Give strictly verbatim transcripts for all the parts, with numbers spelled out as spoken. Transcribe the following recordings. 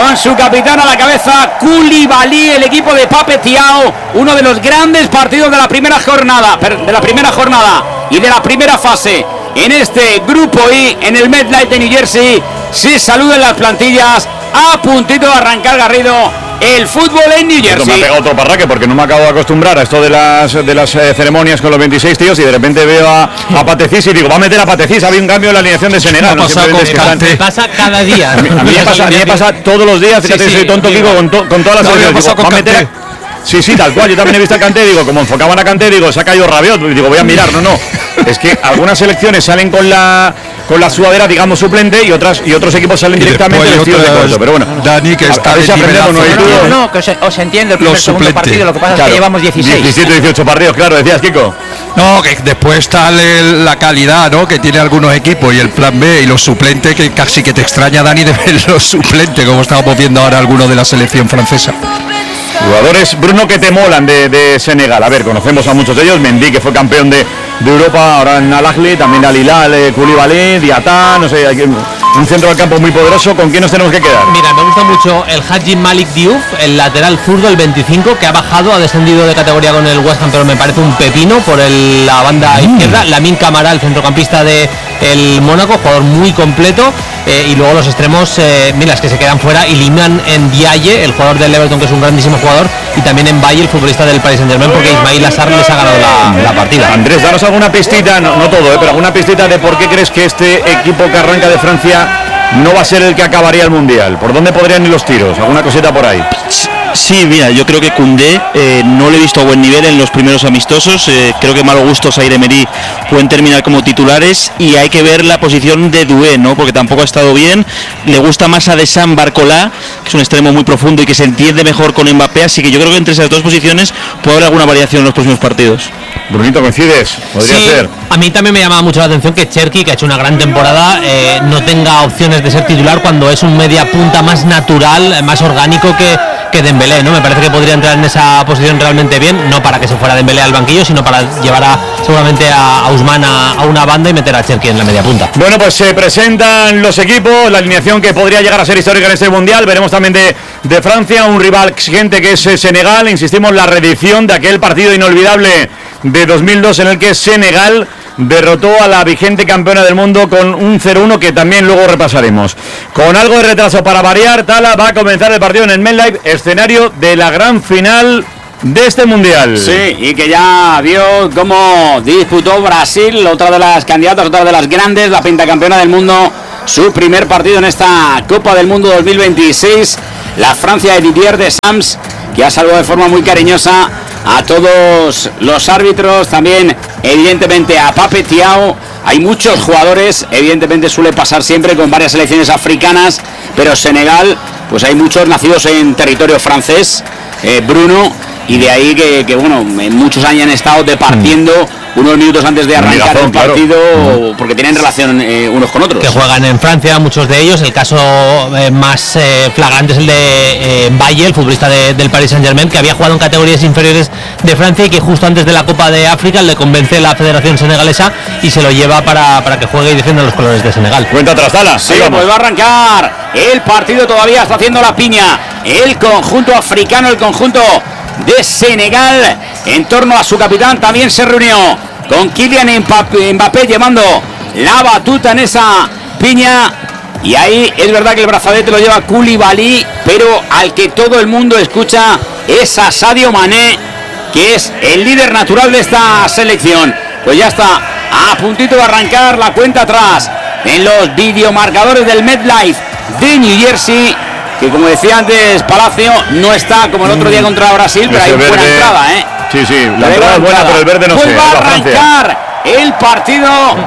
con su capitán a la cabeza, Koulibaly, el equipo de Pape Thiaw, uno de los grandes partidos de la primera jornada, de la primera jornada y de la primera fase en este grupo I, en el MetLife de New Jersey. Se saludan las plantillas, a puntito de arrancar, Garrido, el fútbol en New Jersey. Me ha pegado otro parraque porque no me acabo de acostumbrar a esto de las de las eh, ceremonias con los veintiséis tíos, y de repente veo a, a Patecís y digo, va a meter a Patecís. Había un cambio en la alineación de Senegal. No, ¿no? pasa, con están... me pasa cada día. A mí, a mí me, pasa, a mí me pasa todos los días. Fíjate, sí, sí, soy tonto, Kiko, con, to, con todas las selecciones. Digo, va a meter... Sí, sí, tal cual. Yo también he visto a Kanté, digo, como enfocaban a Kanté, digo, se ha caído Rabiot. Digo, voy a mirar. No, no. Es que algunas selecciones salen con la con la sudadera, digamos, suplente, y otras y otros equipos salen y directamente vestidos de corto. Pero bueno, Dani, que está de nivelazo, no, no, no, no, que os, os entiendo, el primer segundo partido, lo que pasa claro, es que llevamos dieciséis. diecisiete, dieciocho partidos, claro, decías, Kiko. No, que después está el, la calidad, ¿no?, que tiene algunos equipos, y el plan B y los suplentes, que casi que te extraña, Dani, de ver los suplentes, como estábamos viendo ahora algunos de la selección francesa. Jugadores, Bruno, que te molan de, de Senegal. A ver, conocemos a muchos de ellos. Mendy, que fue campeón de, de Europa, ahora en Al Ahly, también Al Hilal, eh, Koulibaly, Diatá, no sé, hay un centro del campo muy poderoso. ¿Con quién nos tenemos que quedar? Mira, me gusta mucho el Hadji Malik Diouf, el lateral zurdo, el veinticinco, que ha bajado, ha descendido de categoría con el West Ham, pero me parece un pepino por el, la banda mm. izquierda. Lamine Camara, el centrocampista de el Mónaco, jugador muy completo. Eh, y luego los extremos, eh, mira, es que se quedan fuera. Iliman Ndiaye, el jugador del Everton, que es un grandísimo jugador, y también en Valle, el futbolista del Paris Saint-Germain, porque Ismail Assar les ha ganado la, la partida. Andrés, danos alguna pistita, no, no todo, eh, pero alguna pistita de por qué crees que este equipo que arranca de Francia no va a ser el que acabaría el Mundial. ¿Por dónde podrían ir los tiros? ¿Alguna cosita por ahí? Sí, mira, yo creo que Koundé eh, no le he visto a buen nivel en los primeros amistosos. Eh, creo que Malo Gusto, Zaire Emery pueden terminar como titulares, y hay que ver la posición de Doué, ¿no?, porque tampoco ha estado bien. Le gusta más a Deschamps Barcola, que es un extremo muy profundo y que se entiende mejor con Mbappé, así que yo creo que entre esas dos posiciones puede haber alguna variación en los próximos partidos. Brunito, ¿coincides? Podría sí, ser. A mí también me llama mucho la atención que Cherki, que ha hecho una gran temporada, eh, no tenga opciones de ser titular cuando es un media punta más natural, más orgánico que, que Dembélé, ¿no? Me parece que podría entrar en esa posición realmente bien, no para que se fuera Dembélé al banquillo, sino para llevar a, seguramente a, a Ousmane a, a una banda y meter a Cherki en la media punta. Bueno, pues se presentan los equipos, la alineación que podría llegar a ser histórica en este Mundial. Veremos también de, de Francia, un rival exigente que es Senegal. Insistimos, la reedición de aquel partido inolvidable de dos mil dos en el que Senegal derrotó a la vigente campeona del mundo con un cero uno, que también luego repasaremos. Con algo de retraso para variar, Tala, va a comenzar el partido en el MetLife, escenario de la gran final de este Mundial. Sí, y que ya vio cómo disputó Brasil, otra de las candidatas, otra de las grandes, la pentacampeona del mundo, su primer partido en esta Copa del Mundo dos mil veintiséis. La Francia de Didier Deschamps, que ha saludado de forma muy cariñosa a todos los árbitros, también evidentemente a Pape Thiaw. Hay muchos jugadores, evidentemente suele pasar siempre con varias selecciones africanas, pero Senegal, pues hay muchos nacidos en territorio francés, eh, Bruno, y de ahí que, que bueno, muchos años han estado departiendo mm. unos minutos antes de arrancar Migazón, el partido, claro. porque tienen relación eh, unos con otros. Que juegan en Francia, muchos de ellos. El caso eh, más eh, flagrante es el de eh, Valle, el futbolista de, del Paris Saint-Germain, que había jugado en categorías inferiores de Francia y que justo antes de la Copa de África le convence la Federación Senegalesa y se lo lleva para, para que juegue y defienda los colores de Senegal. Cuenta tras Tala. Sí, pues va a arrancar el partido, todavía está haciendo la piña el conjunto africano, el conjunto de Senegal. En torno a su capitán también se reunió con Kylian Mbappé, Mbappé llevando la batuta en esa piña. Y ahí es verdad que el brazalete lo lleva Koulibaly, pero al que todo el mundo escucha es a Sadio Mané, que es el líder natural de esta selección. Pues ya está a puntito de arrancar la cuenta atrás en los videomarcadores del MetLife de New Jersey, que como decía antes Palacio, no está como el otro día contra Brasil, pero hay buena entrada, ¿eh? Sí, sí, la pero entrada es buena, pero el verde no pues sé. Va a arrancar el partido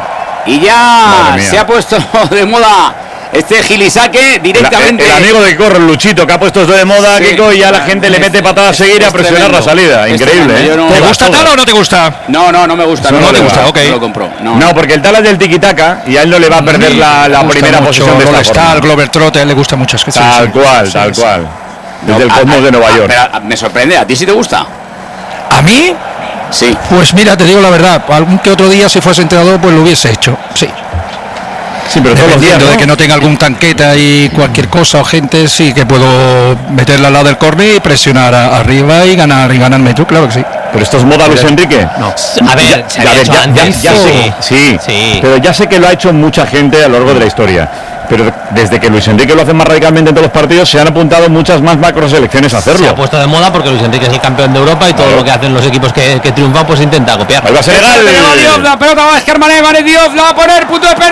y ya se ha puesto de moda este Gilisaque directamente. La, el, el amigo de Corro, Luchito, que ha puesto esto de moda, sí, Kiko, y ya la gente es, le mete patadas a seguir y a presionar tremendo, la salida. Increíble, ¿eh? No, ¿te gusta Tala o no te gusta? No, no, no me gusta. No, no, no te gusta, ok. No lo compro. No, no, porque el Tala es del tiquitaca y a él no le va a perder sí, la, la primera mucho, posición de esta Star, Glover Trot, a él le gusta mucho. Es que tal sí, cual, sí, tal sí, cual. Desde no, el Cosmos a, de Nueva a, York. A, me sorprende, ¿a ti sí te gusta? ¿A mí? Sí. Pues mira, te digo la verdad, algún que otro día si fuese entrenador pues lo hubiese hecho, sí. Sí, pero todos los días, dependiendo ¿no? de que no tenga algún tanqueta y cualquier cosa o gente, sí que puedo meterla al lado del córner y presionar a- arriba y ganar y ganar metro, claro que sí. Pero esto es moda Luis Enrique. No. A ver, se Ya, había ya, hecho ya, antes. ya sé, Sí. sí, Sí. pero ya sé que lo ha hecho mucha gente a lo largo de la historia. Pero desde que Luis Enrique lo hace más radicalmente en todos los partidos, se han apuntado muchas más macro selecciones a Se hacerlo. ha puesto de moda porque Luis Enrique es el campeón de Europa y todo Claro. lo que hacen los equipos que, que triunfan pues intenta copiar. Ahí va Senegal. Tenemos Diop, la pelota va a descargar Mané, Mané Diop, la va a poner, punto de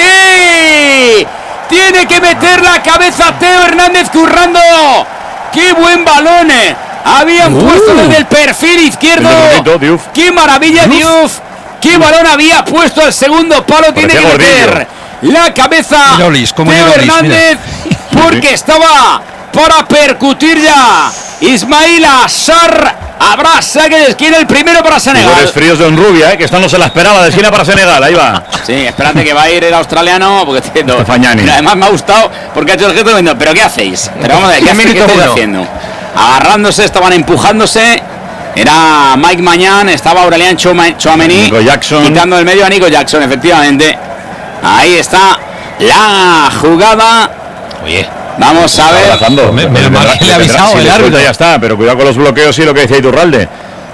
penalti. Tiene que meter la cabeza Teo Hernández currando. ¡Qué buen balón! eh! Habían Uh. puesto desde el perfil izquierdo. El de bonito, Diouf. ¡Qué maravilla, Diouf! ¡Qué balón había puesto al segundo palo! Tiene que Parecía meter gordillo. la cabeza Mira Olis, cómo Teo llega Olis, Hernández porque estaba para percutir ya Ismail Assar. Habrá saque de esquina, el primero para Senegal. Jugadores fríos de Honrubia, ¿eh? Que esto no se la esperaba, de esquina para Senegal, ahí va. Sí, espérate que va a ir el australiano, porque entiendo. Stefagnani. Mira, además me ha gustado porque ha hecho el gesto diciendo, ¿pero qué hacéis? Pero vamos a ver, ¿qué, hace- qué Minuto estáis uno. haciendo? Agarrándose, estaban empujándose. Era Mike Mañán, estaba Aurelian Chouama- Chouameni. Nico Jackson. Quitando el medio a Nico Jackson, efectivamente. Ahí está la jugada. Oye, Vamos a ver. Abrazando. Me- menos mal que le ha avisado Si el le árbitro. suelta, ya está, pero cuidado con los bloqueos y lo que decía Iturralde.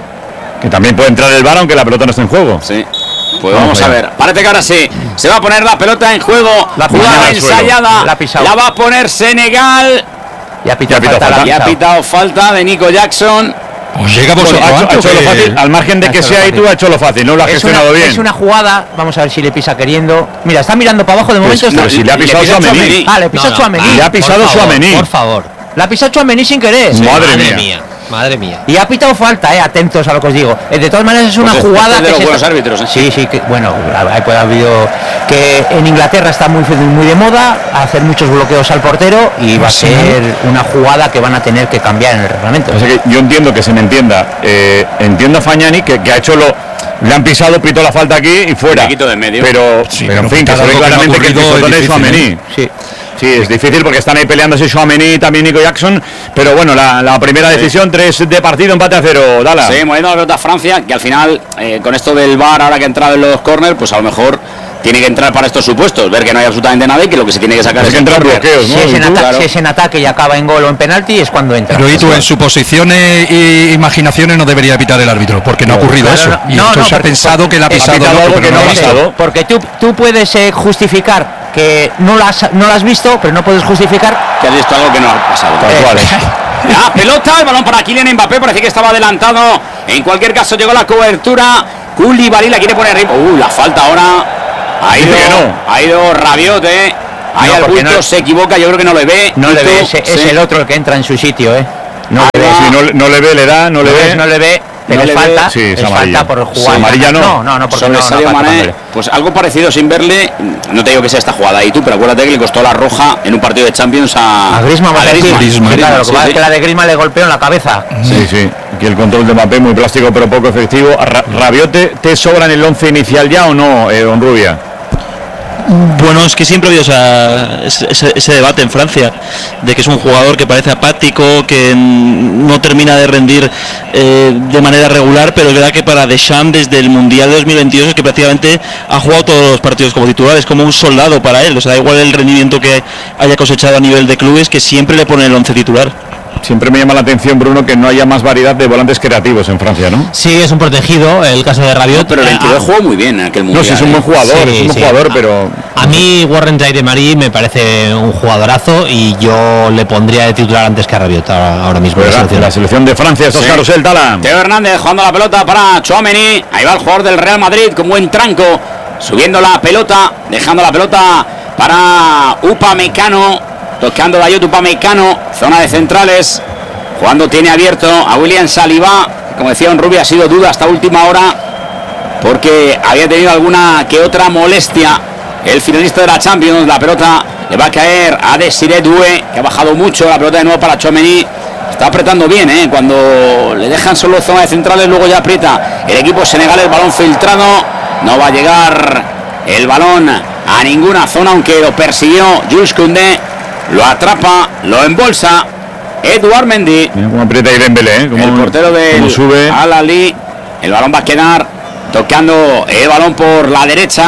Que también puede entrar el V A R aunque la pelota no esté en juego. Sí. Pues Vamos vamos a allá. ver. Parece que ahora sí. Se va a poner la pelota en juego. La jugada mañana al suelo. ensayada. La ha pisado. La va a poner Senegal. ya pitó Ya pitó falta, la falta. Y ha pisado. pitado falta de Nico Jackson. Os llega Bueno, vosotros ha, hecho, ha antes hecho lo que- fácil, al margen de Ha que hecho sea lo ahí tú, fácil. ha hecho lo fácil, no lo ha Es una, gestionado bien. es una jugada, vamos a ver si le pisa queriendo. Mira, está mirando para abajo de momento. Pues, está- pero si le ha pisado pisa Tchouaméni. Tchouaméni. Ah, le pisa No, no, Tchouaméni. Le ha por pisado favor, Tchouaméni. Por favor. La pisa Tchouaméni sin querer. Sí. Madre mía. mía. Madre mía. Y ha pitado falta, eh, atentos a lo que os digo. Eh, De todas maneras es una Pues es- jugada es de que los se buenos está- árbitros, ¿eh? Sí, sí, que bueno, hay puede haber habido que en Inglaterra está muy muy de moda hacer muchos bloqueos al portero y va a Sí. ser una jugada que van a tener que cambiar en el reglamento. O sea que yo entiendo que se me entienda. Eh, entiendo a Fagnani que, que ha hecho lo. Le han pisado, pitó la falta aquí y fuera. Me quito de en medio. Pero, Sí, pero en pero fin, que pitar se ve algo que no ha claramente que el ocurrido pisotón es es difícil, Tchouaméni. Sí. Sí, es difícil porque están ahí peleándose Tchouaméni y también Nico Jackson. Pero bueno, la, la primera decisión, tres de partido, empate a cero. Dala. Sí, moviendo la pelota a Francia, que al final, eh, con esto del V A R, ahora que ha entrado en los corners, pues a lo mejor tiene que entrar para estos supuestos, ver que no hay absolutamente nada y que lo que se tiene que sacar Hay es que el entrar córner. bloqueos, Si ¿no? es, en Y tú, ata- claro. si es en ataque y acaba en gol o en penalti es cuando entra. Pero y tú en suposiciones e imaginaciones no debería evitar el árbitro, porque no ha ocurrido Claro, eso. no, Y no, esto no, se ha porque- pensado que le ha porque- pisado, pitado loco, algo pero que no no lo ha ha pisado. pisado. Porque tú, tú puedes eh, justificar que no lo, has, no lo has visto, pero no puedes justificar. Que has visto algo que no ha pasado. Tal cual. La pelota, el balón para Kylian Mbappé, parece que estaba adelantado. En cualquier caso llegó la cobertura. Koulibaly la quiere poner arriba. Uh, la falta ahora. Ha ido, Dice que no. ha ido Rabiot, eh. Ahí No, al porque bulto no- se equivoca, yo creo que no le ve. No le Bulto, ve, es, es sí. el otro el que entra en su sitio, ¿eh? No Ahí le ve. va. Si no, le- no le ve, le da, no le No, ve. ves, no le ve, pero No es le ve, falta, sí, es es amarilla. falta por Sí, jugar. amarilla no. No, no, no, porque Sobre no, no, Sadio falta, Mané, hombre. pues algo parecido sin verle. No te digo que sea esta jugada ahí tú, pero acuérdate que le costó la roja en un partido de Champions a, A Griezmann, va a decir. Griezmann. Claro, lo que sí, pasa sí. es que la de Griezmann le golpeó en la cabeza. Sí, sí. Aquí el control de Mbappé muy plástico pero poco efectivo. Ra- ¿Rabiot te, te sobra en el once inicial ya o no, eh, Honrubia? Bueno, es que siempre ha habido esa- ese, ese debate en Francia, de que es un jugador que parece apático, que mm, no termina de rendir eh, de manera regular, pero es verdad que para Deschamps desde el Mundial de dos mil veintidós es que prácticamente ha jugado todos los partidos como titular, es como un soldado para él, o sea, da igual el rendimiento que haya cosechado a nivel de clubes, que siempre le pone el once titular. Siempre me llama la atención, Bruno, que no haya más variedad de volantes creativos en Francia, ¿no? Sí, es un protegido, el caso de Rabiot. Pero el veintidós Ah, jugó muy bien en aquel mundial. No, sí, es un buen eh. jugador, Sí, es un buen sí. jugador, pero... A mí Warren Zaïre-Emery me parece un jugadorazo y yo le pondría de titular antes que a Rabiot ahora ahora mismo. en la ¿verdad? selección. La selección de Francia, estos Sí. carrusel, Tala. Teo Hernández jugando la pelota para Tchouaméni. Ahí va el jugador del Real Madrid con buen tranco. Subiendo la pelota, dejando la pelota para Upamecano. Tocando Dayot Upamecano, zona de centrales. Jugando tiene abierto a William Saliba. Como decía Honrubia, ha sido duda hasta última hora porque había tenido alguna que otra molestia. El finalista de la Champions, la pelota le va a caer a Desiré Doué, que ha bajado mucho. La pelota de nuevo para Tchouaméni. Está apretando bien, ¿eh? Cuando le dejan solo zona de centrales, luego ya aprieta el equipo senegalés. Balón filtrado, no va a llegar el balón a ninguna zona, aunque lo persiguió Jules Koundé. Lo atrapa, lo embolsa Edouard Mendy, Mira cómo aprieta ahí Dembélé, ¿eh? Cómo, el portero cómo del sube. Al-Ahly. El balón va a quedar tocando el balón por la derecha.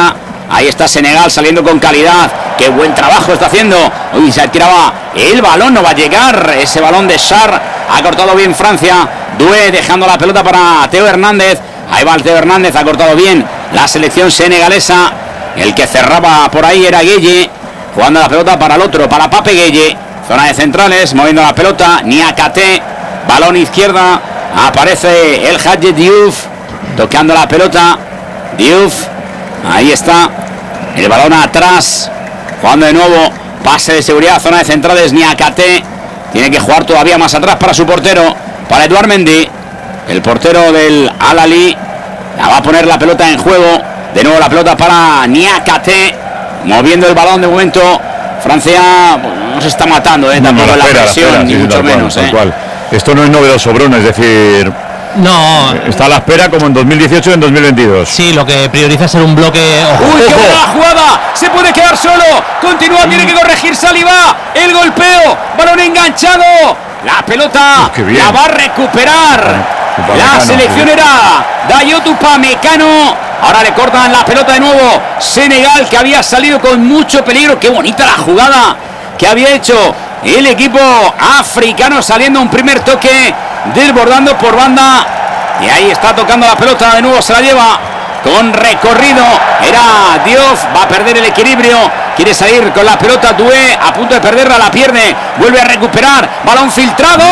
Ahí está Senegal saliendo con calidad. Qué buen trabajo está haciendo. Uy, se tiraba el balón, no va a llegar. Ese balón de Sarr. Ha cortado bien Francia. Doué dejando la pelota para Theo Hernández. Ahí va el Theo Hernández, ha cortado bien la selección senegalesa. El que cerraba por ahí era Gueye. Jugando la pelota para el otro, para Pape Gueye. Zona de centrales, moviendo la pelota. Niakate, balón izquierda. Aparece el Hadji Diouf. Tocando la pelota. Diouf. Ahí está. El balón atrás. Jugando de nuevo. Pase de seguridad, zona de centrales. Niakate. Tiene que jugar todavía más atrás para su portero. Para Edouard Mendy. El portero del Al-Ahly. La va a poner la pelota en juego. De nuevo la pelota para Niakate. Moviendo el balón de momento. Francia no se está matando, ¿eh? Tampoco no, no, la, espera, la presión, la espera, ni sí, mucho menos. Cual, eh. cual. Esto no es novedoso, Bruno, es decir... No. Está a la espera como en dos mil dieciocho y en dos mil veintidós. Sí, lo que prioriza es ser un bloque... Ojo. ¡Uy, qué buena jugada! Se puede quedar solo. Continúa, tiene que corregir Saliba. El golpeo. Balón enganchado. La pelota oh, la va a recuperar. La selección era Dayot Upamecano. Ahora le cortan la pelota de nuevo. Senegal, que había salido con mucho peligro. Qué bonita la jugada que había hecho el equipo africano, saliendo un primer toque, desbordando por banda. Y ahí está tocando la pelota. De nuevo se la lleva con recorrido. Era Diouf. Va a perder el equilibrio. Quiere salir con la pelota. Doué a punto de perderla. La pierde. Vuelve a recuperar. Balón filtrado.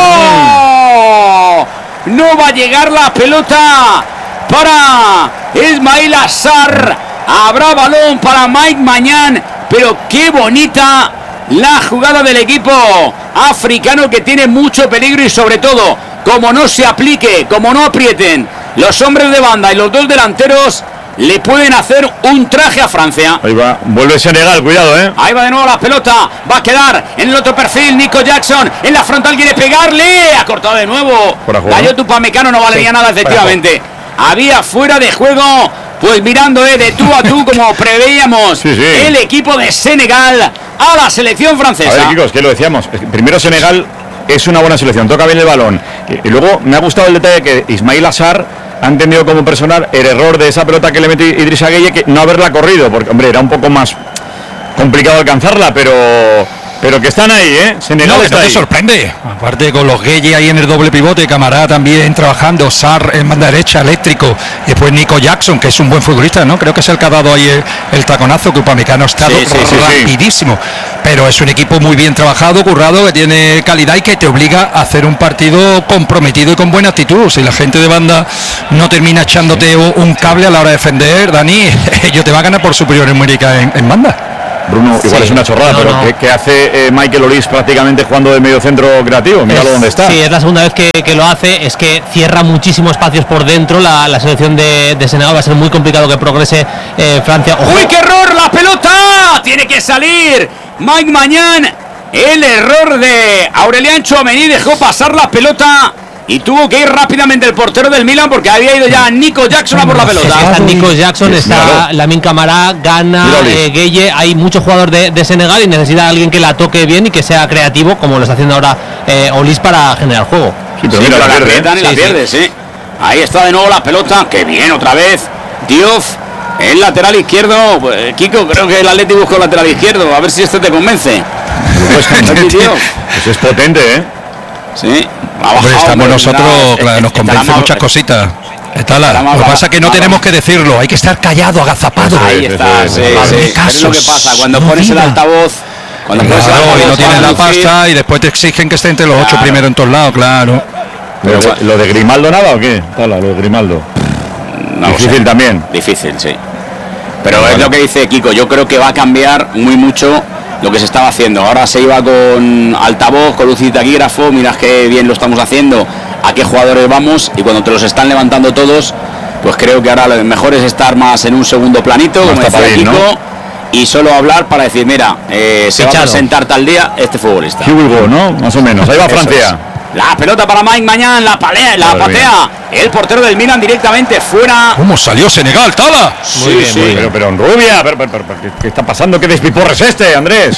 No va a llegar la pelota para Ismaïla Sarr. Habrá balón para Mike Maignan. Pero qué bonita la jugada del equipo africano, que tiene mucho peligro. Y sobre todo, como no se aplique, como no aprieten los hombres de banda y los dos delanteros, le pueden hacer un traje a Francia. Ahí va, vuelve Senegal, cuidado, eh. Ahí va de nuevo la pelota, va a quedar en el otro perfil. Nico Jackson en la frontal, quiere pegarle, ha cortado de nuevo. Dayot Upamecano, no valía sí, nada, efectivamente. Había fuera de juego. Pues mirando eh, de tú a tú, como preveíamos, sí, sí. El equipo de Senegal a la selección francesa. A ver, chicos, que lo decíamos. Primero, Senegal es una buena selección, toca bien el balón. Y, y luego me ha gustado el detalle que Ismaïla Sarr ha entendido como personal el error de esa pelota que le metió Idrissa Gueye, que no haberla corrido, porque, hombre, era un poco más complicado alcanzarla, pero... Pero que están ahí, ¿eh? Senegal no, está no ahí. te sorprende. Aparte con los Gueye ahí en el doble pivote, Camará también trabajando, Sarr en banda derecha, eléctrico. Y después Nico Jackson, que es un buen futbolista, ¿no? Creo que es el que ha dado ahí el, el taconazo, que Upamecano ha estado sí, sí, sí, rapidísimo. Sí. Pero es un equipo muy bien trabajado, currado, que tiene calidad y que te obliga a hacer un partido comprometido y con buena actitud. Si la gente de banda no termina echándote sí. un cable a la hora de defender, Dani, ellos te va a ganar por superior numérica en, en banda. Bruno, igual sí, es una chorrada, no, pero no. ¿qué, qué hace eh, Michael Olise prácticamente jugando de medio centro creativo? Míralo es, dónde está. Sí, es la segunda vez que, que lo hace. Es que cierra muchísimos espacios por dentro. La, la selección de, de Senegal va a ser muy complicado que progrese eh, Francia. ¡Ojo! ¡Uy, qué error! ¡La pelota! Tiene que salir Mike Maignan. El error de Aurélien Tchouaméni, dejó pasar la pelota. Y tuvo que ir rápidamente el portero del Milan, porque había ido ya Nico Jackson a por la pelota. Está Nico Jackson, está Lamine Camara, Gana, eh, Gueye. Hay muchos jugadores de, de Senegal y necesita a alguien que la toque bien y que sea creativo, como lo está haciendo ahora eh, Olise, para generar juego. Sí, pero sí, mira, pero la, la pierden y sí, la pierdes, sí. ¿eh? Ahí está de nuevo la pelota. Qué bien, otra vez. Diouf, el lateral izquierdo. Pues, Kiko, creo que el Atleti buscó el lateral izquierdo. A ver si este te convence. Pues, pues es potente, ¿eh? Sí. Hombre, estamos nosotros, claro, nos convence muchas cositas. Está la, lo que pasa es que no tenemos que decirlo, hay que estar callado, agazapado. Ahí está, sí, sí. Es lo que pasa cuando pones el altavoz. Cuando pones el altavoz y no tienes la pasta y después te exigen que esté entre los ocho primeros en todos lados, claro. Pero, ¿lo de Grimaldo nada o qué? Tala, lo de Grimaldo. No, difícil o sea, también. Difícil, sí. Pero bueno, es lo que dice Kiko, yo creo que va a cambiar muy mucho lo que se estaba haciendo. Ahora se iba con altavoz, con luz y taquígrafo, mirad qué bien lo estamos haciendo, a qué jugadores vamos, y cuando te los están levantando todos, pues creo que ahora lo mejor es estar más en un segundo planito, como decía Kiko, ¿no? Y solo hablar para decir, mira, eh, se Fichado. va a presentar tal día este futbolista. Here we go, ¿no? Más o menos. Ahí va Francia. La pelota para Mike Maignan, la palea, la patea. El portero del Milan directamente fuera. ¿Cómo salió Senegal, Tala? Sí, muy bien, sí. Muy bien. Pero, pero en rubia, pero, pero, pero, ¿qué está pasando? ¿Qué despiporre es este, Andrés?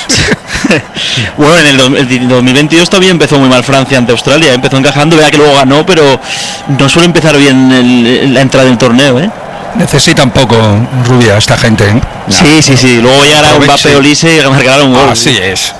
Bueno, en el, do, el dos mil veintidós todavía empezó muy mal Francia ante Australia. Empezó encajando, vea que luego ganó, pero no suele empezar bien el, la entrada del torneo, ¿eh? Necesitan poco, Rubia, esta gente, ¿eh? Sí, sí, sí. Luego llegará un Mbappé Olise y marcará un gol. Así es.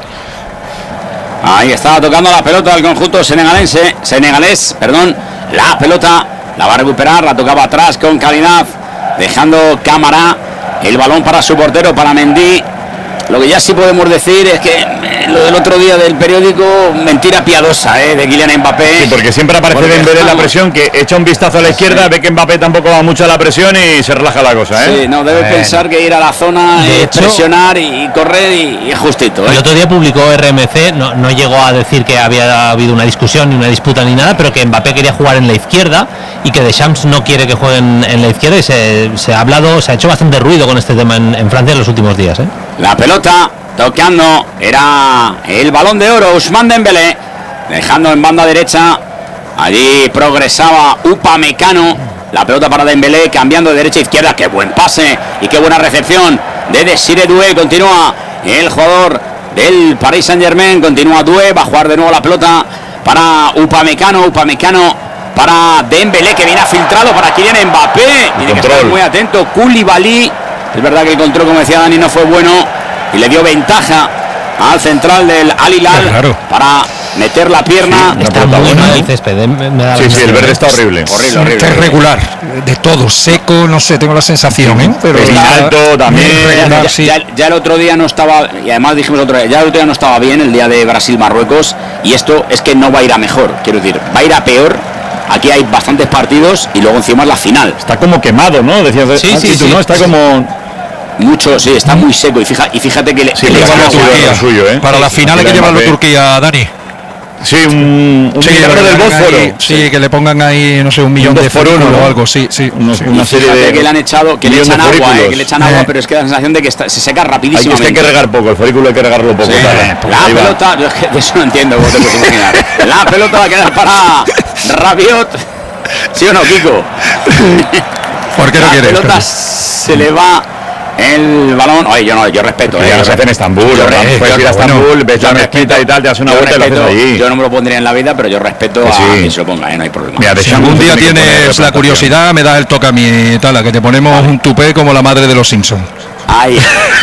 Ahí estaba tocando la pelota del conjunto senegalense, senegalés, perdón. La pelota la va a recuperar, la tocaba atrás con calidad, dejando Cámara el balón para su portero, para Mendy. Lo que ya sí podemos decir es que eh, lo del otro día del periódico, mentira piadosa, eh, de Kylian Mbappé. Sí, porque siempre aparece Porque Dembélé en la estamos- presión, que echa un vistazo a la izquierda, Sí. ve que Mbappé tampoco va mucho a la presión y se relaja la cosa, ¿eh? Sí, no, debe Bueno. pensar que ir a la zona, De eh, hecho- presionar y, y correr y, y es justito. El ¿eh? otro día publicó R M C, no, no llegó a decir que había habido una discusión ni una disputa ni nada, pero que Mbappé quería jugar en la izquierda y que Deschamps no quiere que jueguen en la izquierda, y se, se ha hablado, se ha hecho bastante ruido con este tema en, en Francia en los últimos días. ¿eh? La pelota tocando era el balón de oro, Ousmane Dembélé, dejando en banda derecha. Allí progresaba Upamecano. La pelota para Dembélé, cambiando de derecha a izquierda. Qué buen pase y qué buena recepción de Desiré Doué. Continúa el jugador del Paris Saint-Germain. Continúa Doué, va a jugar de nuevo la pelota para Upamecano. Upamecano para Dembélé, que viene filtrado para Kylian Mbappé. Tiene que estar control. muy atento. Koulibaly. Es verdad que el control, como decía Dani, no fue bueno y le dio ventaja al central del Al Hilal, Claro. para meter la pierna. Sí, Está pelota muy buena, mal ¿no? el césped. ¿eh? Me- me da la Sí, sí, el sensación. verde está horrible. Horrible, horrible. Está irregular, de todo, seco, no sé, tengo la sensación, ¿eh? Pero Pelín está alto también. muy Ya, irregular, ya- sí. ya- ya el otro día no estaba, y además dijimos otro día, ya el otro día no estaba bien, el día de Brasil-Marruecos, y esto es que no va a ir a mejor, quiero decir, va a ir a peor. Aquí hay bastantes partidos y luego encima es la final. Está como quemado, ¿no? Decías, Sí, ah, sí, tú, sí. ¿no? Está como... Mucho, sí, está muy seco y, fija, y fíjate que le, Sí, que le pero echan va a agua, Turquía. ¿eh? lo suyo, ¿eh? Para la Sí, final hay que Kylian llevarlo a Mbappé. Turquía, Dani. Sí, un, un Sí, milagro que del le pongan Bósforo. ahí- sí, que le pongan ahí, no sé, un millón Un de dos por uno, fórmulas ¿no? o algo, sí, sí. Unos- sí. una Y serie fíjate de... que le han echado, que le millón de echan agua, eh, folículos. que le echan agua, Eh. pero es que da la sensación de que está- se seca Hay que, es rapidísimo. que hay que regar poco, el folículo hay que regarlo poco. Sí, claro. la Ahí va. pelota, yo es que de eso no entiendo, como te puedes imaginar. La pelota va a quedar para Rabiot. ¿Sí o no, Kiko? ¿Por qué no La quieres? pelota se le va el balón. Oye, yo no, yo respeto. Pero eh, ya yo se hace en Estambul, yo ¿verdad? respeto, Puedes ir a bueno, Estambul, ves yo la respeto, mezquita y tal, te das una yo vuelta y lo haces respeto, allí. Yo no me lo pondría en la vida, pero yo respeto Que a sí. quien se lo ponga, eh, no hay problema. Mira, de Si Champions algún día tiene que poner tienes la representación. curiosidad, me das el toque a mi tala, que te ponemos un tupé como la madre de los Simpsons. Ahí.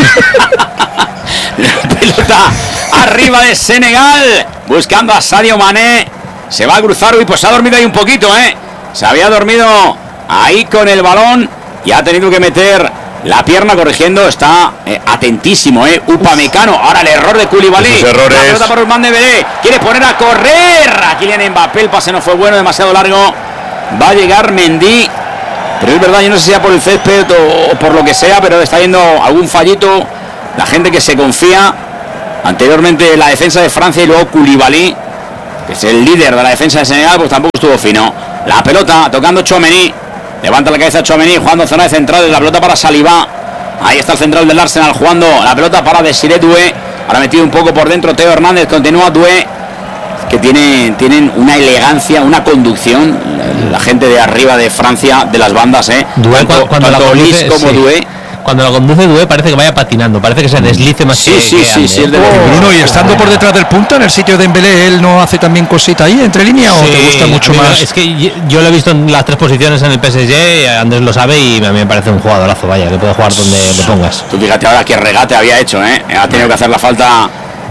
La pelota arriba de Senegal, buscando a Sadio Mané. Se va a cruzar, uy, pues se ha dormido ahí un poquito, ¿eh? Se había dormido ahí con el balón y ha tenido que meter la pierna corrigiendo. Está eh, atentísimo, ¿eh? Upamecano. Ahora el error de Koulibaly. Esos errores. La pelota para Ousmane Dembélé. Quiere poner a correr a Kylian Mbappé. El pase no fue bueno, demasiado largo. Va a llegar Mendy. Pero es verdad, yo no sé si sea por el césped o, o por lo que sea, pero está yendo algún fallito. La gente que se confía. Anteriormente la defensa de Francia y luego Koulibaly, que es el líder de la defensa de Senegal, pues tampoco estuvo fino. La pelota tocando Tchouaméni. Levanta la cabeza Tchouaméni, jugando zona de centrales. La pelota para Saliba. Ahí está el central del Arsenal jugando. La pelota para Desiré Doué. Ahora metido un poco por dentro Teo Hernández. Continúa Doué. Que tiene, tienen una elegancia, una conducción. La, la gente de arriba de Francia, de las bandas, ¿eh? Doué, tanto, cu- cuando la tanto conduce, Lis como sí. Doué. Cuando la conduce Doué parece que vaya patinando, parece que se deslice más Sí, que, sí, que sí, ande, sí, ¿eh? es de los- Bruno, y estando por detrás del punto, en el sitio de Dembélé, ¿él no hace también cosita ahí, entre líneas, o te Sí, gusta mucho a mí me- más? Es que yo, yo lo he visto en las tres posiciones en el P S G, Andrés lo sabe y a mí me parece un jugadorazo, vaya, que puede jugar donde le pongas. Tú fíjate ahora qué regate había hecho, ¿eh? Ha tenido que hacer la falta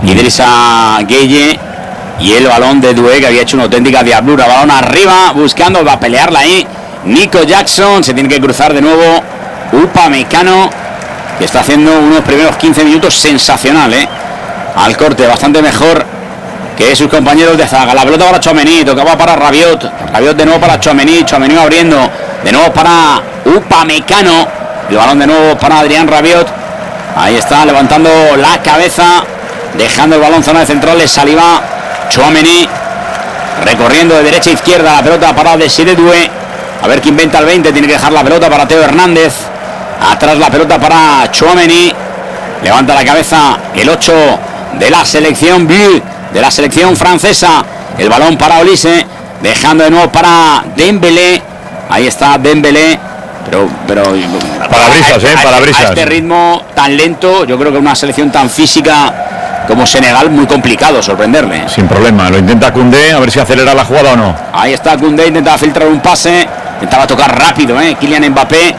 Idrissa Gueye. Y el balón de Doué, que había hecho una auténtica diablura. Balón arriba, buscando, va a pelearla ahí Nico Jackson. Se tiene que cruzar de nuevo Upamecano, que está haciendo unos primeros quince minutos sensacional, ¿eh? Al corte, bastante mejor que sus compañeros de zaga. La pelota para Tchouaméni, tocaba para Rabiot. Rabiot de nuevo para Tchouaméni. Tchouaméni abriendo. De nuevo para Upamecano. El balón de nuevo para Adrián Rabiot. Ahí está, levantando la cabeza, dejando el balón zona de centrales. Saliba, Tchouaméni, recorriendo de derecha a izquierda. La pelota para Desiré Doué. A ver quién inventa el veinte. Tiene que dejar la pelota para Teo Hernández. Atrás la pelota para Tchouaméni. Levanta la cabeza el ocho de la selección Bleu, de la selección francesa. El balón para Olise, dejando de nuevo para Dembélé. Ahí está Dembélé. Pero, pero Parabrisas, a- eh, a- parabrisas. A este ritmo tan lento, yo creo que una selección tan física como Senegal, muy complicado sorprenderle. Sin problema, lo intenta Koundé, a ver si acelera la jugada o no. Ahí está Koundé, intentaba filtrar un pase, intentaba tocar rápido, ¿eh? Kylian Mbappé.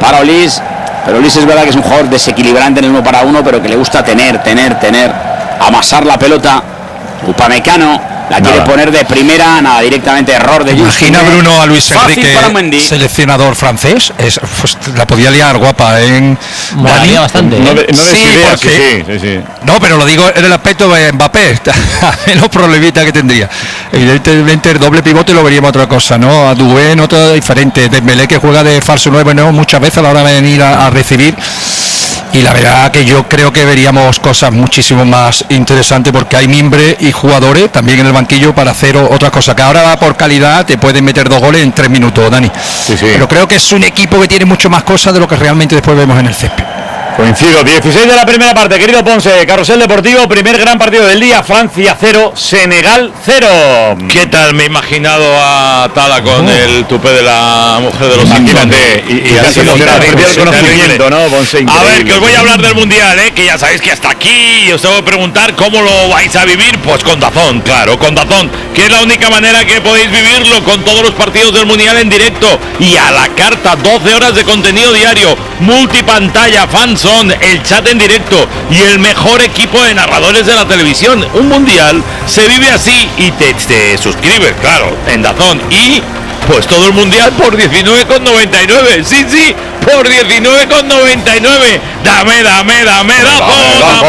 para Olís, pero Olís es verdad que es un jugador desequilibrante en el uno para uno, pero que le gusta tener, tener, tener, amasar la pelota. Upamecano la nada. quiere poner de primera, nada, directamente error de Imagina Jules, Bruno a Luis Enrique, seleccionador francés, es, pues, la podía liar guapa en Dani bastante. No, ¿eh? no sí, ideas, porque, sí, sí, sí. No, pero lo digo en el aspecto de Mbappé, menos problemita que tendría. Evidentemente el doble pivote lo veríamos otra cosa, ¿no? A Doué otra diferente, Dembélé que juega de falso nueve, ¿no? Muchas veces a la hora de venir a, a recibir. Y la verdad que yo creo que veríamos cosas muchísimo más interesantes porque hay mimbre y jugadores también en el banquillo para hacer otras cosas. Que ahora va por calidad, te pueden meter dos goles en tres minutos, Dani. Sí, sí. Pero creo que es un equipo que tiene mucho más cosas de lo que realmente después vemos en el césped. Coincido, dieciséis de la primera parte, querido Ponce, Carrusel Deportivo, primer gran partido del día, Francia cero, Senegal cero. ¿Qué tal me he imaginado a Tala con oh. el tupé de la mujer de los Imagínate, y, y, y así no será, perdió el conocimiento, ¿no, Ponce? A ver, que os voy a hablar del Mundial, ¿eh? Que ya sabéis que hasta aquí, y os tengo que preguntar cómo lo vais a vivir, pues con DAZN, claro, con DAZN, que es la única manera que podéis vivirlo, con todos los partidos del Mundial en directo, y a la carta, doce horas de contenido diario, multipantalla, fans son el chat en directo y el mejor equipo de narradores de la televisión. Un mundial se vive así y te, te suscribes, claro, en DAZN, y pues todo el mundial por diecinueve con noventa y nueve. Sí, sí, por diecinueve con noventa y nueve. Dame, dame, dame DAZN,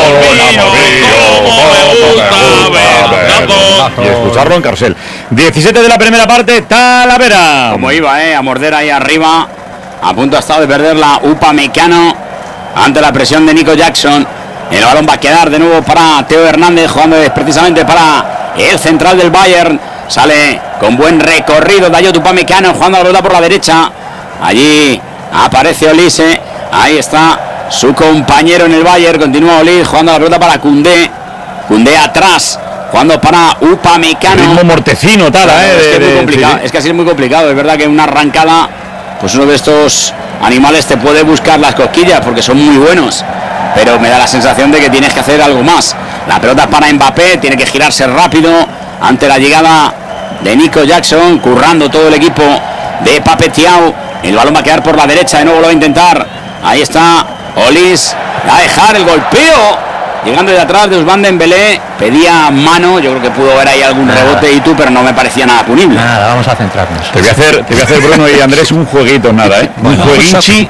como me gusta ver DAZN. Y escucharlo en Carrusel. diecisiete de la primera parte, Talavera. Como iba, eh, a morder ahí arriba. A punto ha estado de perder la Upamecano ante la presión de Nico Jackson. El balón va a quedar de nuevo para Theo Hernández, jugando precisamente para el central del Bayern. Sale con buen recorrido Dayot Upamecano, jugando la pelota por la derecha. Allí aparece Olise. Ahí está su compañero en el Bayern. Continúa Olise jugando la pelota para Koundé. Koundé atrás, jugando para Upamecano. Ritmo mortecino, tal, bueno, eh. Es que, de, es, muy de, complicado. sí. es que así es muy complicado. Es verdad que una arrancada, pues uno de estos animales te puede buscar las cosquillas porque son muy buenos, pero me da la sensación de que tienes que hacer algo más. La pelota es para Mbappé, tiene que girarse rápido ante la llegada de Nico Jackson, currando todo el equipo de Pape Thiaw. El balón va a quedar por la derecha, de nuevo lo va a intentar. Ahí está Olise, va a dejar el golpeo. Llegando de atrás de Ousmane Dembélé, pedía mano, yo creo que pudo haber ahí algún nada. rebote y tú, pero no me parecía nada punible. Nada, vamos a centrarnos. Te voy a hacer, te voy a hacer Bruno y Andrés un jueguito, nada, ¿eh? Un bueno, jueguinchi,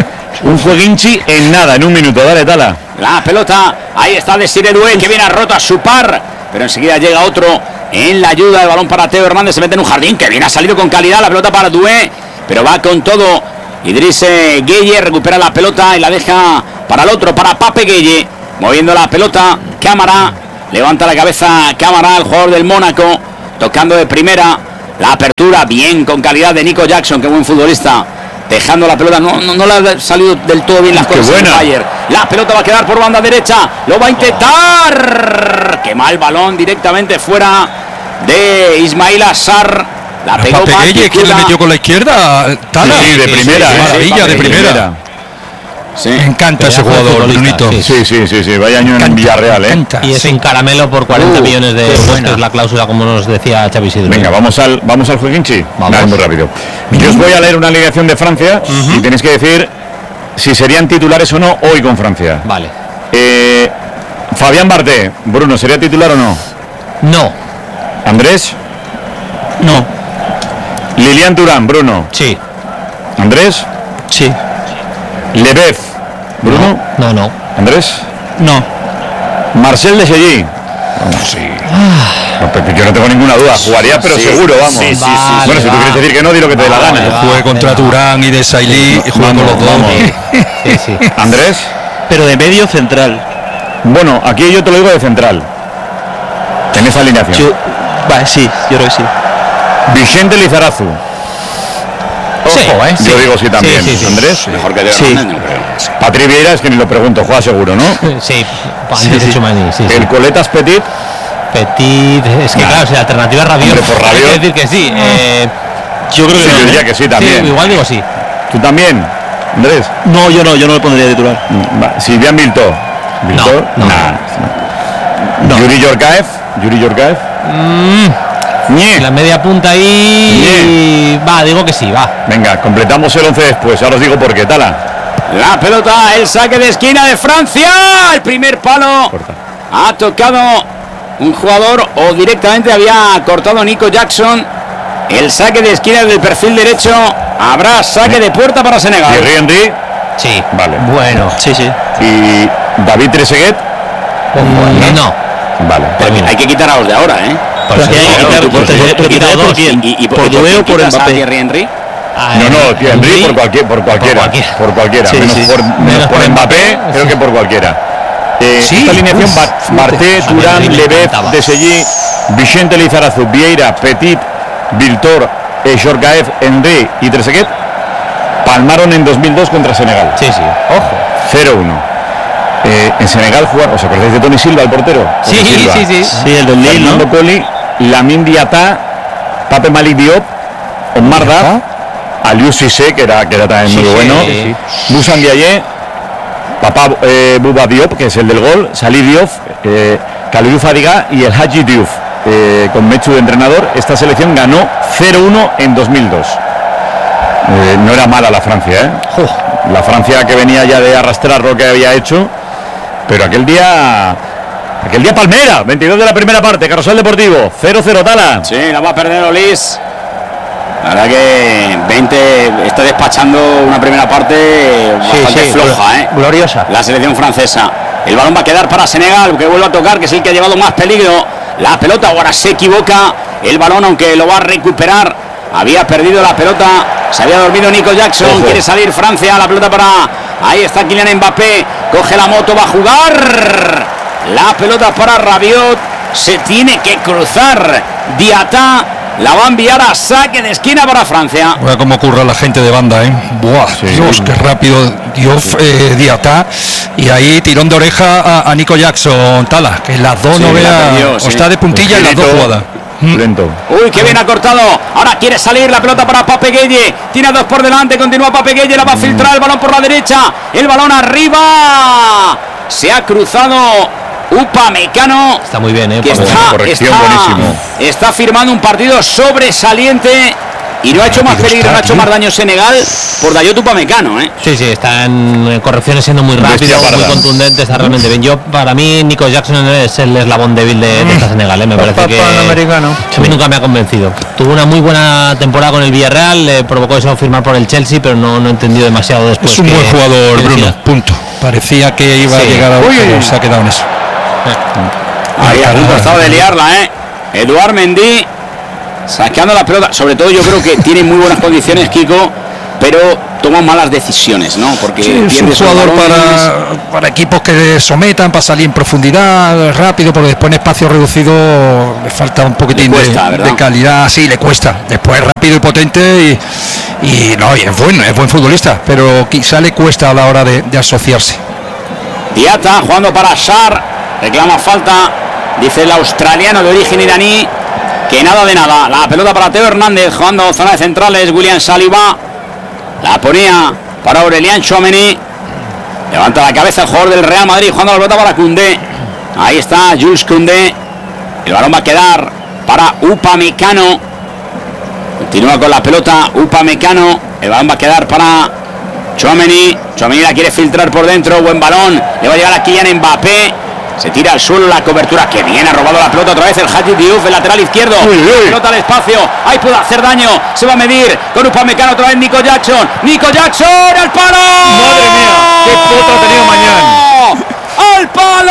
un jueguinchi en nada, en un minuto, dale, Tala. La pelota, ahí está Desiré Doué, que viene a rota a su par, pero enseguida llega otro en la ayuda del balón para Theo Hernández, se mete en un jardín, que viene, ha salido con calidad, la pelota para Doué, pero va con todo. Idriss Gueye recupera la pelota y la deja para el otro, para Pape Gueye. Moviendo la pelota, Cámara, levanta la cabeza Cámara, el jugador del Mónaco, tocando de primera, la apertura bien con calidad de Nico Jackson, qué buen futbolista, dejando la pelota, no, no, no le ha salido del todo bien las cosas en Bayern. La pelota va a quedar por banda derecha, lo va a intentar, qué mal balón directamente fuera de Ismail Assar, la pegó Gueye, ¿quién le metió con la izquierda? Tala. Sí, de primera, sí, sí, maravilla, sí, de primera. primera. Sí. Me encanta ese jugador, Brunito. Sí, sí, sí, sí, sí. Vaya año en Villarreal, ¿eh? Y es un caramelo por cuarenta uh, millones de euros, que es la cláusula, como nos decía Xavi Sidro. Venga, vamos al, vamos al jueguinchi. Vamos. Nada, muy rápido. Yo os voy a leer una alineación de Francia uh-huh. y tenéis que decir si serían titulares o no hoy con Francia. Vale. Eh, Fabián Barté, Bruno, ¿sería titular o no? No. ¿Andrés? No. Lilian Thuram, Bruno. Sí. ¿Andrés? Sí. Lebez, Bruno. No, no. no. ¿Andrés? No. Marcel Desailly. Vamos, sí. Ah. No, yo no tengo ninguna duda. Jugaría, pero sí, seguro, vamos. Sí, sí, sí, vale, bueno, si tú quieres decir que no, di lo que te dé la gana. Va, juegue contra Thuram y Desailly y juegue con los dos. Sí, sí. ¿Andrés? Pero de medio central. Bueno, aquí yo te lo digo de central. En esa alineación. Yo, vale, sí, yo creo que sí. Vicente Lizarazu. Ojo, sí, eh, yo sí. digo sí también. Sí, sí, sí. Andrés, sí. Mejor que de sí. Hernández, no creo. Patri Vieira es que ni lo pregunto, juega seguro, ¿no? Sí, sí, sí. Chumani, sí, El sí. Coletas Petit. Petit, es que nah. claro, si la alternativa es Rabiot. Hombre, por Rabiot. Hay que decir que sí. Eh, yo creo que sí, no. Yo diría que sí también. Sí, igual digo sí. ¿Tú también, Andrés? No, yo no, yo no le pondría titular. Va, Silvian Bilto. ¿Bilto? No, no. Nah. no. Yuri Yorkaev. Yuri Yorkaev. Mm. Ñe. La media punta ahí. Ñe. Va, digo que sí, va. Venga, completamos el once después. Ahora os digo por qué. Tala. La pelota, el saque de esquina de Francia. El primer palo. Corta. Ha tocado un jugador o directamente había cortado Nico Jackson. El saque de esquina del perfil derecho. Habrá saque de puerta para Senegal. Thierry Henry. Sí. Vale. Bueno. Sí, sí. Y David Trezeguet. Bueno. No. Vale. Pero hay que quitar a los de ahora, ¿eh? Pero hay que quitar- Tú, por- tú, por- tú, por- quitado por dos. quién? ¿Y, y, ¿Por y Doué o por quitas a Mbappé? Thierry Henry? Ah, No, no, tío, Henry Henry, por cualquier, por cualquiera, por cualquiera. cualquiera, Sí, menos, sí. por, menos Menos por por Mbappé, Mbappé, creo sí. que por cualquiera. Eh, Sí, esta alineación: uf, Ba- Barté, A mí Turán, Henry me Lebev, encantaba. Desailly, Vicente Lizarazu, Vieira, Petit, Viltor, eh, Jorgaev, Henry y Trezeguet palmaron en dos mil dos contra Senegal. Sí, sí. Ojo. cero uno. Eh, en Senegal jugaron, ¿os acordáis de Tony Silva, el portero? Sí, Tony Silva. sí, sí. Sí, el del Lille, Fernando ¿no? Colli, Lamine Diatta, Pape Malik Diop, Omar Daf, Aliou Cissé, que era, que era también muy Sí, bueno, sí. Moussa Ndiaye, Papá eh, Bouba Diop, que es el del gol, Salih Diouf, eh, Kalidou Fadiga y el Hadji Diouf, eh, con Mechu de entrenador. Esta selección ganó cero uno en dos mil dos. Eh, no era mala la Francia, ¿eh? La Francia que venía ya de arrastrar lo que había hecho, pero aquel día... Aquel día Palmera, veintidós de la primera parte, Carrusel Deportivo, cero cero Tala. Sí, la va a perder Olis. La verdad que veinte está despachando una primera parte bastante floja, ¿eh? Gloriosa. La selección francesa. El balón va a quedar para Senegal, que vuelve a tocar, que es el que ha llevado más peligro. La pelota ahora se equivoca. El balón, aunque lo va a recuperar, había perdido la pelota. Se había dormido Nico Jackson. Ojo. Quiere salir Francia. La pelota para... Ahí está Kylian Mbappé. Coge la moto, va a jugar. La pelota para Rabiot. Se tiene que cruzar Diatta. La va a enviar a saque de esquina para Francia. Mira cómo curra la gente de banda, ¿eh? Buah, Dios, qué rápido Dios, eh, Diatta. Y ahí tirón de oreja a, a Nico Jackson, Tala, que las dos Sí, no la vea, perdió, o sí. está de puntilla en las dos Lento, jugadas. Mm. Lento. Uy, qué bien ha cortado. Ahora quiere salir la pelota para Pape Gueye. Tiene a dos por delante. Continúa Pape Gueye. La va a filtrar el balón por la derecha. El balón arriba. Se ha cruzado Upamecano. Está muy bien, ¿eh? Que Pablo. está, corrección, está- buenísimo. está firmando un partido sobresaliente. Y no ha hecho más Rápido peligro, está, no ha hecho tío. más daño Senegal por Dayot Upamecano, ¿eh? Sí, sí, está en correcciones siendo muy Bestia rápido, muy parda. contundente, está realmente bien. Yo, para mí, Nico Jackson es el eslabón débil de, de esta Senegal, ¿eh? Me parece que Panamericano. a mí nunca me ha convencido. Tuvo una muy buena temporada con el Villarreal, le provocó eso firmar por el Chelsea, pero no, no he entendido demasiado después. Es un que- buen jugador, que Bruno, decida. punto. Parecía que iba Sí. a llegar a Uy, pero uy. se ha quedado en eso. Ahí a punto estaba de liarla, ¿eh? Eduard Mendy sacando la pelota. Sobre todo yo creo que tiene muy buenas condiciones Kiko, pero toma malas decisiones, ¿no? Porque Sí, es un pierde esos jugador balones. para, para equipos que sometan, para salir en profundidad, rápido, porque después en espacio reducido le falta un poquitín Le cuesta, de, ¿verdad? de calidad. Sí, le cuesta. Después rápido y potente y, y no, y es bueno, es buen futbolista, pero quizá le cuesta a la hora de, de asociarse. Diatta jugando para Shar, reclama falta, dice el australiano de origen iraní, que nada de nada. La pelota para Teo Hernández, jugando zona de centrales, William Saliba, la ponía para Aurelian Tchouaméni, levanta la cabeza el jugador del Real Madrid, jugando la pelota para Koundé, ahí está Jules Koundé, el balón va a quedar para Upamecano, continúa con la pelota Upamecano, el balón va a quedar para Tchouaméni, Tchouaméni la quiere filtrar por dentro, buen balón, le va a llegar a Kylian Mbappé, se tira al suelo la cobertura, que bien, ha robado la pelota otra vez el Hadji Diouf, el lateral izquierdo, Uy, uy. pelota al espacio, ahí puede hacer daño, se va a medir con Upamecano otra vez Nico Jackson, Nico Jackson, al palo, Madre mía, qué foto ha tenido Mañán. al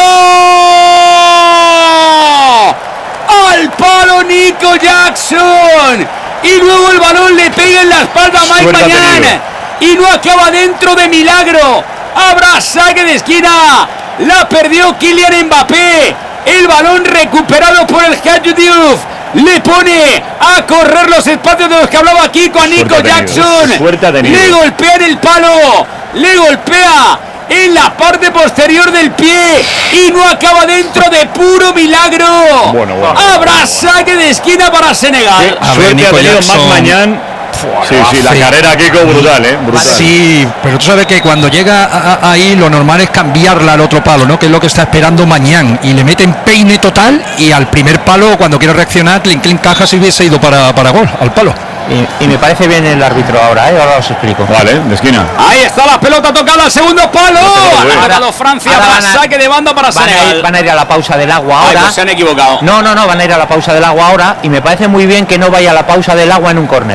palo, al palo Nico Jackson, y luego el balón le pega en la espalda a Mike Suerte ha Mañán, tenido. y no acaba dentro de milagro. Habrá saque de esquina. La perdió Kylian Mbappé. El balón recuperado por el Hadji Diouf. Le pone a correr los espacios de los que hablaba aquí con Nico Suerte ha tenido, Jackson. suerte ha tenido. Le golpea en el palo. Le golpea en la parte posterior del pie. Y no acaba dentro de puro milagro. Bueno, bueno, Habrá bueno, saque de esquina para Senegal. A ver, Suerte ha Nico tenido Jackson. Mac Mañán, Sí, sí, la carrera Kiko brutal, ¿eh? Brutal. Sí, pero tú sabes que cuando llega a, a, ahí lo normal es cambiarla al otro palo, ¿no? Que es lo que está esperando Mañán. Y le meten peine total y al primer palo, cuando quiere reaccionar, clink, clink, caja si hubiese ido para, para gol, al palo. Y, y me parece bien el árbitro ahora, ¿eh? Ahora os explico. Vale, de esquina. Ahí está la pelota tocada al segundo palo. Ha ganado Francia, ahora para van a- saque de banda para Van a, Senegal. ir, van a ir a la pausa del agua Ay, ahora. pues se han equivocado. No, no, no, van a ir a la pausa del agua ahora y me parece muy bien que no vaya a la pausa del agua en un córner.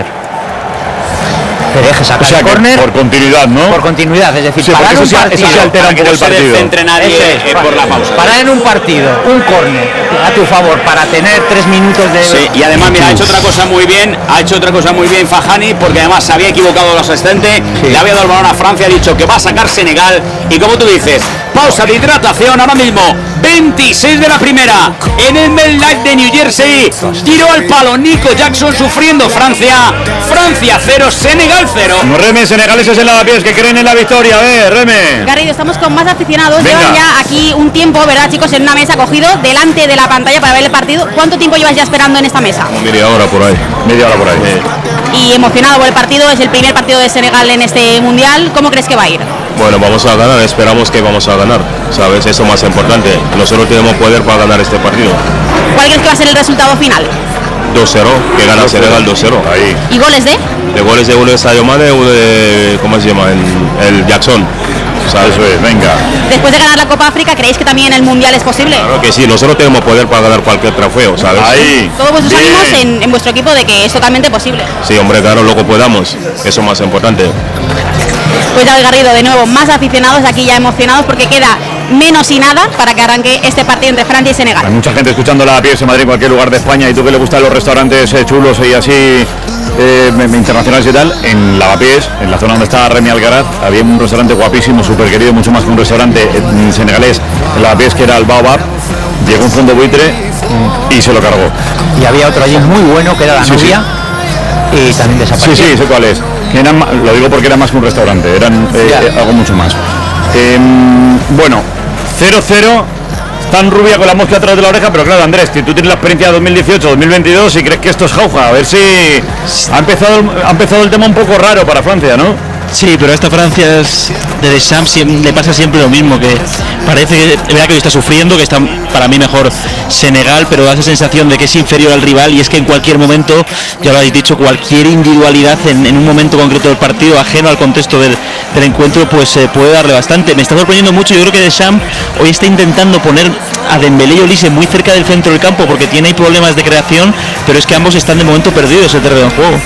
Que deje O sacar sea, el que córner por continuidad, ¿no? por continuidad, es decir, Sí, parar porque un eso sí- partido. eso sí altera Para un que poco no el se partido. descentre nadie Eso es, eh, por la pausa. Parar en un partido, un córner, a tu favor, para tener tres minutos de... Sí, y además, mira, ha hecho otra cosa muy bien, ha hecho otra cosa muy bien Fajani, porque además se había equivocado el asistente, Sí. le había dado el balón a Francia, ha dicho que va a sacar Senegal, y como tú dices, pausa de hidratación ahora mismo, veintiséis de la primera, en el MetLife de New Jersey, tiró al palo Nico Jackson sufriendo Francia, Francia cero, Senegal cero. No, Reme, senegaleses en lavapiés que creen en la victoria, a ver, Reme. Garrido, estamos con más aficionados. Venga. Llevan ya aquí un tiempo, ¿verdad, chicos? En una mesa cogido delante de la pantalla para ver el partido. ¿Cuánto tiempo llevas ya esperando en esta mesa? Media hora por ahí. Media hora por ahí. Y emocionado por el partido, es el primer partido de Senegal en este mundial. ¿Cómo crees que va a ir? Bueno, vamos a ganar, esperamos que vamos a ganar, ¿sabes? Eso es más importante. Nosotros tenemos poder para ganar este partido. ¿Cuál crees que va a ser el resultado final? dos cero, que gana Senegal dos cero. Ahí. ¿Y goles de? De goles de uno de Sadio Mane, uno de, ¿cómo se llama? El, el Jackson. ¿Sabes? Eso es, venga. Después de ganar la Copa África, ¿creéis que también el mundial es posible? Claro que sí, nosotros tenemos poder para ganar cualquier trofeo, ¿sabes? Ahí. Todos vuestros Bien. ánimos en, en vuestro equipo de que es totalmente posible. Sí, hombre, claro, lo que podamos, eso es más importante. Pues David Garrido, de nuevo, más aficionados aquí ya emocionados porque queda menos y nada para que arranque este partido entre Francia y Hay Senegal. mucha gente escuchando Lavapiés en Madrid, en cualquier lugar de España, y tú que le gustan los restaurantes eh, chulos y así eh, internacionales y tal, en Lavapiés, en la zona donde está Remy Alcaraz, había un restaurante guapísimo, súper querido, mucho más que un restaurante eh, senegalés en Lavapiés, que era el Baobab. Llegó un fondo buitre y se lo cargó. Y había otro allí muy bueno que era la Sí, sí. novia y también Sí, desapareció. sí, sé cuál es. Que eran ma- lo digo porque era más que un restaurante, eran eh, Ya. eh, algo mucho más. Em, bueno, cero cero. Tan rubia con la mosca atrás de la oreja, pero claro, Andrés, si tú tienes la experiencia de dos mil dieciocho dos mil veintidós y crees que esto es jauja, a ver si ha empezado, el- ha empezado el tema un poco raro para Francia, ¿no? Sí, pero a esta Francia es- de Deschamps siem- le pasa siempre lo mismo, que parece que es verdad que hoy está sufriendo, que está para mí mejor Senegal, pero da esa sensación de que es inferior al rival, y es que en cualquier momento, ya lo habéis dicho, cualquier individualidad en, en un momento concreto del partido, ajeno al contexto del, del encuentro, pues eh, puede darle bastante. Me está sorprendiendo mucho, yo creo que Deschamps hoy está intentando poner a Dembélé y Olise muy cerca del centro del campo porque tiene ahí problemas de creación, pero es que ambos están de momento perdidos en el terreno de juego.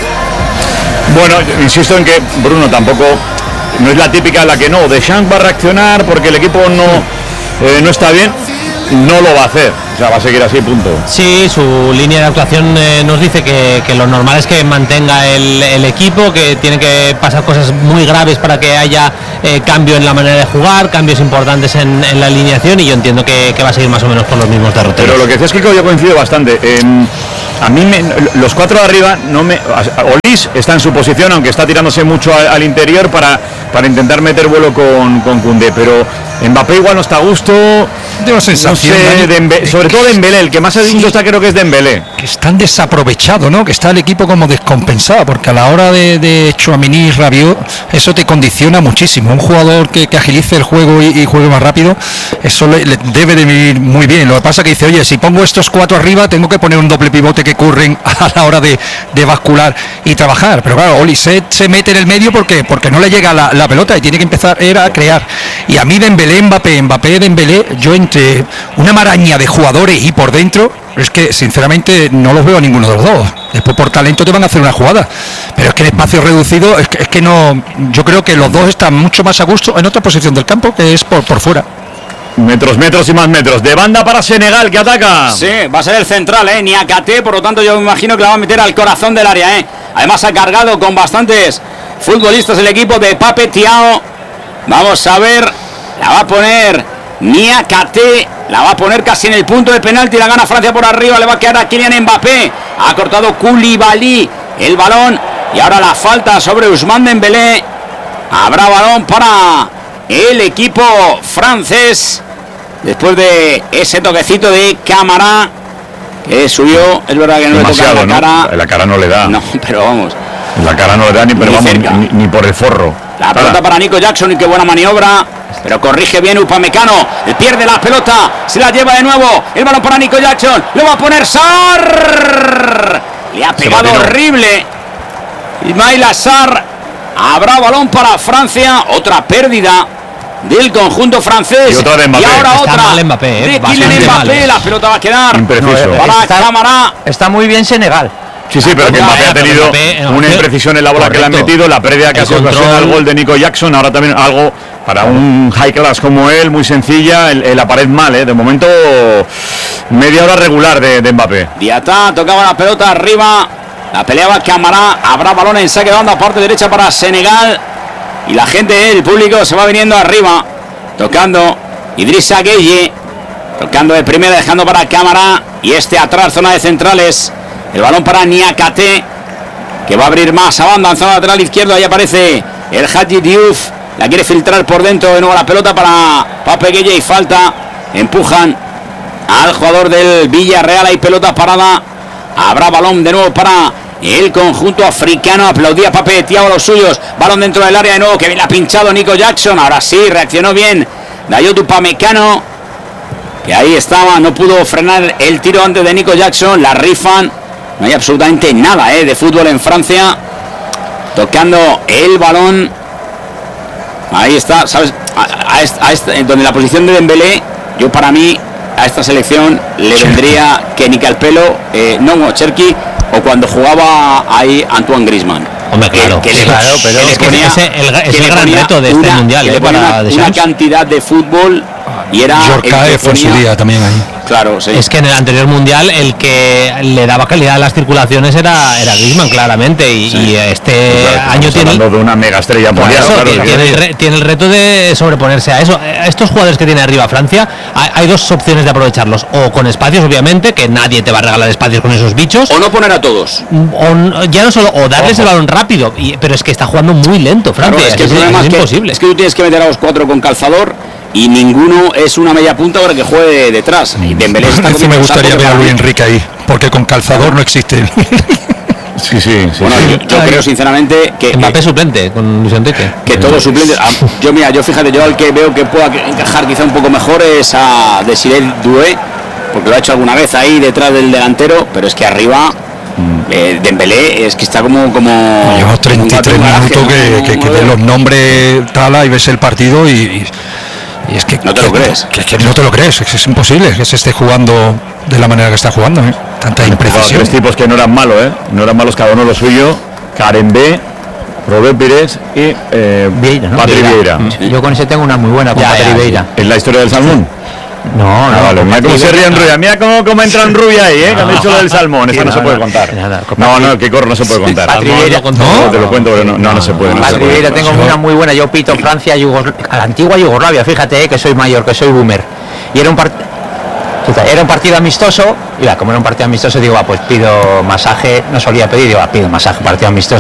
Bueno, insisto en que Bruno tampoco no es la típica en la que no, Deschamps va a reaccionar porque el equipo no, eh, no está bien, no lo va a hacer, o sea, va a seguir así, punto. Sí, su línea de actuación eh, nos dice que, que lo normal es que mantenga el, el equipo, que tiene que pasar cosas muy graves para que haya eh, cambio en la manera de jugar, cambios importantes en, en la alineación, y yo entiendo que, que va a seguir más o menos por los mismos derroteros. Pero lo que decías, Kiko, yo coincido bastante. En- a mí me- los cuatro de arriba no me. Olis está en su posición, aunque está tirándose mucho al, al interior para, para intentar meter vuelo con, con Koundé, pero Mbappé igual no está a gusto. Tengo la sensación, no sé, Dani, Dembe- sobre todo Dembélé, el que más a gusto está creo que es Dembélé. que están desaprovechados, ¿no? Que está el equipo como descompensado, porque a la hora de, de Tchouaméni y Rabiot, eso te condiciona muchísimo. Un jugador que, que agilice el juego y, y juegue más rápido, eso le, le debe de vivir muy bien. Lo que pasa que dice, oye, si pongo estos cuatro arriba, tengo que poner un doble pivote que curren a la hora de, de bascular y trabajar. Pero claro, Olise se mete en el medio porque, porque no le llega la, la pelota y tiene que empezar era a crear. Y a mí Dembélé, Mbappé, Mbappé, Dembélé, yo entre una maraña de jugadores y por dentro, es que sinceramente no los veo a ninguno de los dos. Después por talento te van a hacer una jugada, pero es que en espacio reducido es que, es que no, yo creo que los dos están mucho más a gusto en otra posición del campo, que es por, por fuera. Metros, metros y más metros. De banda para Senegal, que ataca. Sí, va a ser el central, ¿eh? Niakate, por lo tanto yo me imagino que la va a meter al corazón del área, ¿eh? Además ha cargado con bastantes futbolistas el equipo de Pape Thiaw. Vamos a ver, la va a poner Niakate, la va a poner casi en el punto de penalti, la gana Francia por arriba, le va a quedar a Kylian Mbappé. Ha cortado Koulibaly el balón y ahora la falta sobre Ousmane Dembélé. Habrá balón para el equipo francés después de ese toquecito de Camara que subió. Es verdad que no Demasiado, le toca la ¿no? cara. La cara no le da. No, pero vamos. La cara no le da ni, pero vamos, ni, ni por el forro. La pelota para Nico Jackson y qué buena maniobra. Pero corrige bien Upamecano. Pierde la pelota. Se la lleva de nuevo. El balón para Nico Jackson. Lo va a poner Sarr. Le ha pegado horrible. Ismail Sarr. Habrá balón para Francia. Otra pérdida del conjunto francés. Y, otra de Mbappé. Y ahora está otra mal Mbappé, de eh. Kylian Mbappé. Mal, eh. La pelota va a quedar impreciso. No, para está, Cámara. Está muy bien Senegal. Sí, sí, pero que Mbappé ha tenido Mbappé, una imprecisión en la bola correcto. que le han metido, la pérdida que El ha sido control. ocasiona el gol de Nico Jackson, ahora también algo para un high class como él, muy sencilla, en, en la pared mal, ¿eh? De momento media hora regular de, de Mbappé. Diatá tocaba la pelota arriba, la peleaba Cámara, habrá balón en saque de banda, parte derecha para Senegal, y la gente, el público se va viniendo arriba, tocando Idrissa Gueye, tocando de primera, dejando para Cámara, y este atrás, zona de centrales. El balón para Niakate, que va a abrir más a banda en zona lateral izquierda. Ahí aparece el Hadji Diouf. La quiere filtrar por dentro. De nuevo la pelota para Pape Gueye y falta. Empujan al jugador del Villarreal. Hay pelota parada. Habrá balón de nuevo para el conjunto africano. Aplaudía Pape Thiago a los suyos. Balón dentro del área de nuevo, que bien la ha pinchado Nico Jackson. Ahora sí, reaccionó bien Dayot Upamecano, que ahí estaba. No pudo frenar el tiro antes de Nico Jackson. La rifan. No hay absolutamente nada eh, de fútbol en Francia. Tocando el balón. Ahí está, ¿sabes? A, a esta, a esta, donde la posición de Dembélé, yo para mí, a esta selección le vendría Kenny Calpelo, eh, no, Cherki, o cuando jugaba ahí Antoine Griezmann. Hombre, claro, que, que sí, le, claro, pero que es que ponía, ese el, es que el le gran ponía reto de este una, mundial, que eh, le ponía para una, Deschamps. una cantidad de fútbol y era Jorkae fue en su día también ahí. Claro, sí. Es que en el anterior mundial el que le daba calidad a las circulaciones era, era Griezmann, claramente, y, Sí. y este Claro, año estamos tiene, hablando de una mega estrella por mundial, eso, claro, tiene, que- tiene el re- tiene el reto de sobreponerse a eso. A estos jugadores que tiene arriba Francia, hay, hay dos opciones de aprovecharlos, o con espacios, obviamente, que nadie te va a regalar espacios con esos bichos, O no poner a todos. o n- ya no solo, o darles Ojo. el balón rápido, y- pero es que está jugando muy lento Francia, Claro, es que el es, problema es es que, imposible. es que tú tienes que meter a los cuatro con calzador y ninguno es una media punta para que juegue detrás. Y Dembélé está A mí sí me comiendo gustaría saco ver a para Luis mí. Enrique ahí, porque con calzador no existe. Sí, sí, sí. Bueno, sí. yo, yo creo sinceramente que, Mbappé que, suplente con Luis Enrique. que todos suplentes. ah, Yo mira, yo fíjate, yo al que veo que pueda encajar quizá un poco mejor es a Desiré Doué, porque lo ha hecho alguna vez ahí detrás del delantero, pero es que arriba eh, Dembélé es que está como como Llevamos como un gato treinta y tres en garaje, minutos ¿no? que, No que, que mueve. ves los nombres tal y ves el partido y, y- y es que No te lo que- crees. que, que no te lo crees, es, que es imposible que se esté jugando de la manera que está jugando, ¿eh? Tanta Claro, imprecisión. tres tipos que no eran malos, ¿eh? No eran malos cada uno lo suyo. Karen B, Robert Pires y eh, Vieira, ¿no? Patrick Vieira. Yo con ese tengo una muy buena con Ya, Patrick ya, Vieira. ¿Es la historia del salmón? No, Ah, no. vale, con mira cómo Patrick se ríe en Vieira. rubia, mira cómo, cómo entra en rubia ahí, ¿eh? Que han dicho lo del salmón, esa Sí, no se no, puede no, contar. nada, con No, Patrick- no, que corro no se puede contar. Patrick Vieira- No, te lo cuento, pero no, no, no se puede. No se Patrick puede. Vieira, tengo una muy buena. Yo pito Francia, Yugos- a la antigua Yugoslavia, fíjate, eh, que soy mayor, que soy boomer. Y era un partido. Era un partido amistoso, y va, como era un partido amistoso, digo, va, pues pido masaje, no solía pedir, digo, va, pido masaje, partido amistoso.